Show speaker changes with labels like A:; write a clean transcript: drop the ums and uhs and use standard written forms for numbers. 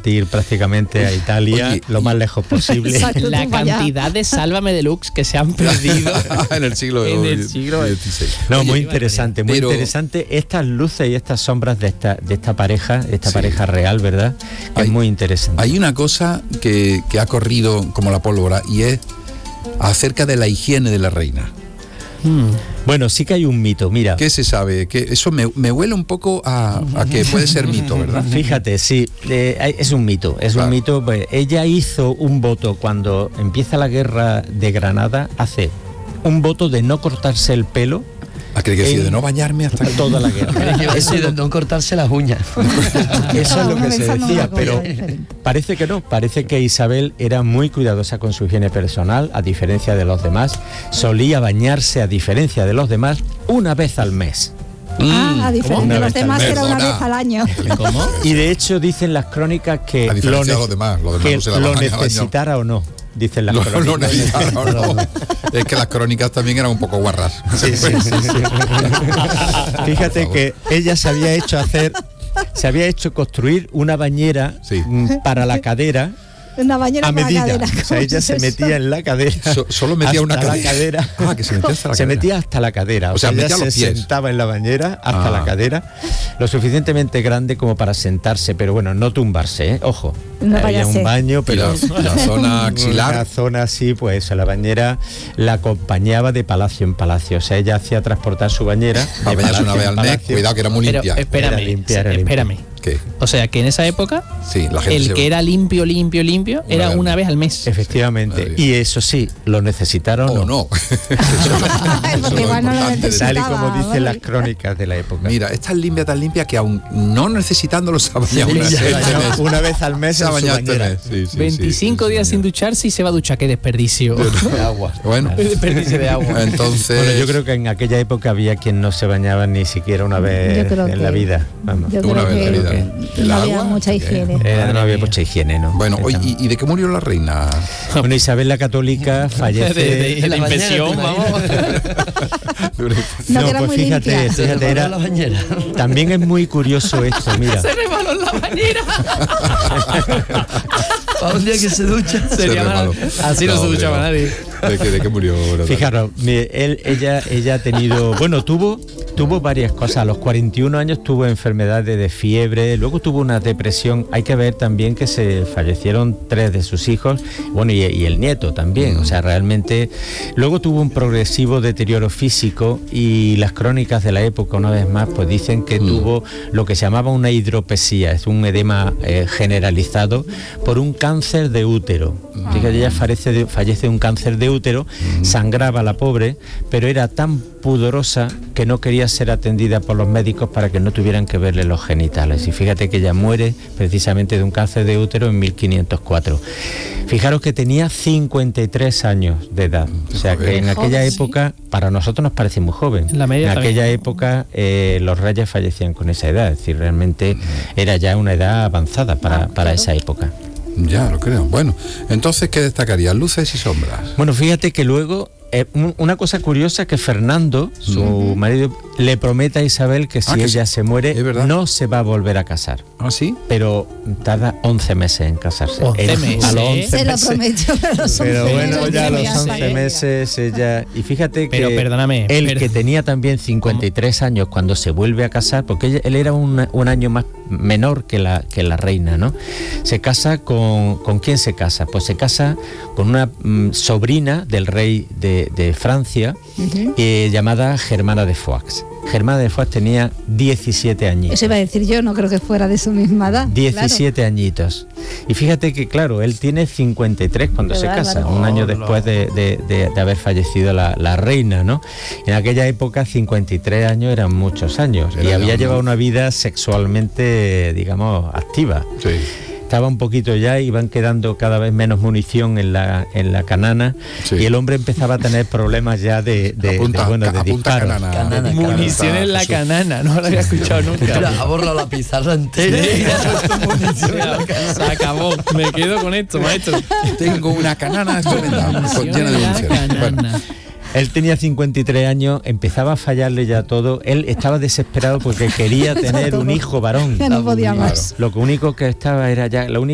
A: ir prácticamente a Italia. Oye, lo más lejos posible.
B: Exacto, la cantidad de Sálvame Deluxe que se han perdido
C: en el siglo
A: XVI. No, muy interesante, muy interesante estas luces y estas sombras de esta pareja, pareja real, ¿verdad? Que es muy interesante.
C: Hay una cosa que ha corrido como la pólvora y es acerca de la higiene de la reina.
A: Bueno, sí que hay un mito, mira.
C: ¿Qué se sabe? Que eso me huele un poco a que puede ser mito, ¿verdad?
A: Fíjate, sí, es un mito, un mito. Pues, ella hizo un voto cuando empieza la guerra de Granada, hace un voto de no cortarse el pelo.
C: ¿Qué decir? De no bañarme hasta
A: toda la guerra.
B: Eso de no cortarse las uñas.
A: Eso es lo que se decía, pero parece que no. Parece que Isabel era muy cuidadosa con su higiene personal, a diferencia de los demás. Solía bañarse, a diferencia de los demás, una vez al mes.
D: A diferencia de los demás era una vez al año.
A: ¿Cómo? Y de hecho dicen las crónicas que
C: lo
A: necesitara o no. Dicen las crónicas.
C: Es que las crónicas también eran un poco guarras.
A: Sí. Fíjate que ella se había hecho construir una bañera para la cadera.
D: Una bañera
A: a medida.
D: Para la cadera.
A: O sea, ella se metía en la cadera.
C: Solo metía una cadera.
A: Que se metía hasta la cadera. Se metía hasta la cadera. O sea, ella se sentaba en la bañera hasta la cadera, lo suficientemente grande como para sentarse, pero bueno, no tumbarse, ¿eh? Ojo.
D: No
A: había un baño, pero
C: la zona axilar.
A: La zona así, pues la bañera la acompañaba de palacio en palacio. O sea, ella hacía transportar su bañera.
C: A bañarse una vez al mes, cuidado que era muy limpia.
B: Pero espérame.
C: ¿Qué?
B: O sea, que en esa época
C: la gente
B: el que era limpio era una vez al mes.
A: Efectivamente. Y eso sí, lo necesitaron
C: o no.
A: Tal y como dicen las crónicas de la época.
C: Mira, es tan limpia que aún no necesitándolo se ha bañado
A: una vez al mes.
C: Se ha bañado este mes.
B: 25 días sin ducharse y se va a duchar. ¡Qué desperdicio!
A: De agua.
C: Bueno.
B: Desperdicio de agua.
C: Entonces.
A: Bueno, yo creo que en aquella época había quien no se bañaba ni siquiera una vez en la vida. Vamos.
C: Una vez en la vida.
D: No había mucha higiene.
A: No había mucha higiene, ¿no?
C: Bueno, ¿y de qué murió la reina?
A: Bueno, Isabel la Católica fallece
B: de la infección, vamos.
A: Pues fíjate, también es muy curioso esto, mira.
B: Se resbaló en la bañera. Para un día que se ducha. Así no se duchaba nadie.
C: ¿De qué murió?
A: Fijaros, ella ha tenido, bueno, tuvo varias cosas. A los 41 años tuvo enfermedades de fiebre, luego tuvo una depresión. Hay que ver también que se fallecieron 3 de sus hijos, bueno, y el nieto también. O sea, realmente luego tuvo un progresivo deterioro físico, y las crónicas de la época, una vez más, pues dicen que tuvo lo que se llamaba una hidropesía, es un edema generalizado por un cáncer de útero. Fíjate, ella fallece de un cáncer de útero, sangraba la pobre, pero era tan pudorosa que no quería ser atendida por los médicos para que no tuvieran que verle los genitales. Y fíjate que ella muere precisamente de un cáncer de útero en 1504. Fijaros que tenía 53 años de edad. O sea que en aquella época, para nosotros nos parece muy joven. En aquella época los reyes fallecían con esa edad. Es decir, realmente era ya una edad avanzada para esa época.
C: Ya, lo creo. Bueno, entonces, ¿qué destacaría? Luces y sombras.
A: Bueno, fíjate que luego, una cosa curiosa es que Fernando, su marido, le promete a Isabel que si ella se muere, no se va a volver a casar.
C: ¿Ah, sí?
A: Pero tarda 11 meses en casarse.
B: 11 meses.
A: A los 11
D: se
A: meses.
D: Lo prometió,
A: pero bueno, ya a los 11 meses ella... Y fíjate que que tenía también 53 años cuando se vuelve a casar, porque él era un año más menor que la reina, ¿no? Se casa ¿con quién se casa? Pues se casa con una sobrina del rey de Francia, llamada Germana de Foix. Germana de Foix tenía 17 añitos.
D: Eso iba a decir yo, no creo que fuera de su misma edad.
A: 17 añitos. Y fíjate que, claro, él tiene 53 cuando se casa, un año después de haber fallecido la reina, ¿no? En aquella época 53 años eran muchos años y había llevado una vida sexualmente, digamos, activa.
C: Sí.
A: Estaba un poquito ya, iban quedando cada vez menos munición en la canana, y el hombre empezaba a tener problemas ya de disparo.
B: Munición en la canana, no lo había escuchado nunca.
E: Ha borrado la pizarra entera.
B: Se acabó, me quedo con esto, maestro.
C: Tengo una canana llena de munición.
A: Él tenía 53 años, empezaba a fallarle ya todo. Él estaba desesperado porque quería tener un hijo varón.
D: Ya no podía más.
A: Lo único que estaba era ya...